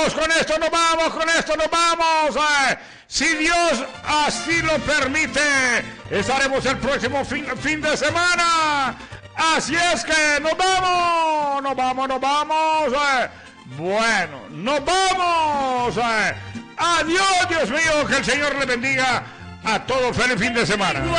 vamos con esto, nos vamos con esto, nos vamos. Si Dios así lo permite, estaremos el próximo fin de semana. Así es que nos vamos, nos vamos, nos vamos. Bueno, nos vamos. Adiós, Dios mío, que el Señor le bendiga a todos. Feliz fin de semana.